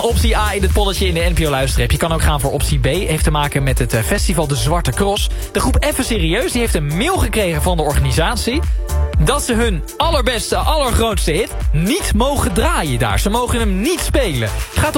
Optie A in het polletje in de NPO Luisterrap. Je kan ook gaan voor optie B. Heeft te maken met het festival De Zwarte Cross. De groep Even Serieus die heeft een mail gekregen van de organisatie dat ze hun allerbeste, allergrootste hit niet mogen draaien daar. Ze mogen hem niet spelen. Gaat